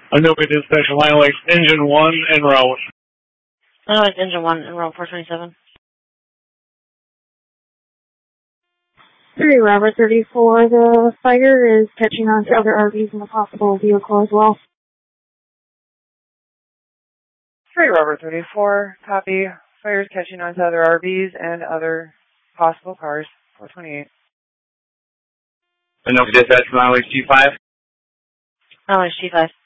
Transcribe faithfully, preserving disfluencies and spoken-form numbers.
Anoka Dispatch, Lilac Engine one en route. Lilac Engine one en route four twenty-seven. three, Robert thirty-four, the fire is catching on to other R Vs in the possible vehicle as well. three, Robert thirty-four, copy. Fire is catching on to other R Vs and other possible cars, four twenty-eight. Anoka Dispatch, Lilac G five. Lilac G five.